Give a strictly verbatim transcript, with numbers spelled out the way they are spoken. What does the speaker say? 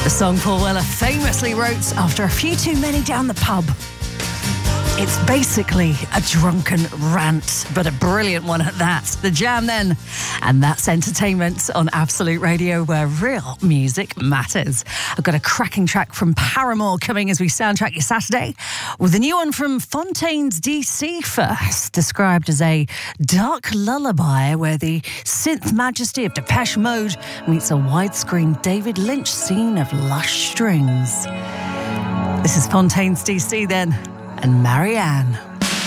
The song Paul Weller famously wrote after a few too many down the pub. It's basically a drunken rant, but a brilliant one at that. The Jam then. And that's entertainment on Absolute Radio, where real music matters. I've got a cracking track from Paramore coming as we soundtrack your Saturday, with a new one from Fontaines D C first, described as a dark lullaby where the synth majesty of Depeche Mode meets a widescreen David Lynch scene of lush strings. This is Fontaines D C then, and Marianne.